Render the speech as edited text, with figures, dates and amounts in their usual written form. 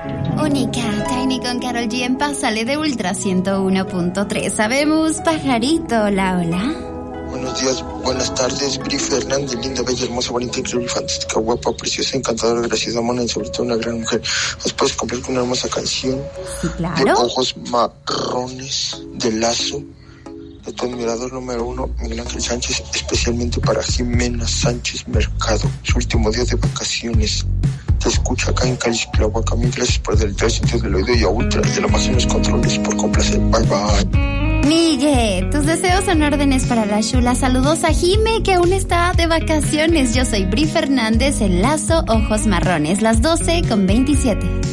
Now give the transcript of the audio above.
Única, Tiny con Karol G en Pásale de Ultra 101.3. Sabemos, pajarito, hola, hola. Buenos días, buenas tardes, Bri Fernández, linda, bella, hermosa, bonita, increíble, fantástica, guapa, preciosa, encantadora, graciosa, mona y sobre todo una gran mujer. ¿Os puedes comprar con una hermosa canción? Sí, claro. De Ojos Marrones, de Lazo, de tu admirador número 1, Miguel Ángel Sánchez, especialmente para Jimena Sánchez Mercado, su último día de vacaciones. Te escucha acá en Cali, Chihuahua. Mil gracias por deleitar el sentido del oído y a Ultra de la más en los controles por complacer. Bye, bye. Miguel, tus deseos son órdenes para la chula. Saludos a Jime, que aún está de vacaciones. Yo soy Bri Fernández, el Lazo, Ojos Marrones, las 12:27.